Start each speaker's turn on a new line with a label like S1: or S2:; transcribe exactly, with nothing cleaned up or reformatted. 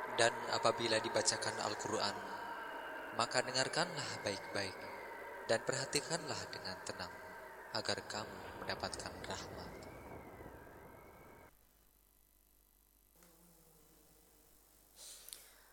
S1: Dan apabila dibacakan Al-Quran, maka dengarkanlah baik-baik dan perhatikanlah dengan tenang, agar kamu mendapatkan rahmat.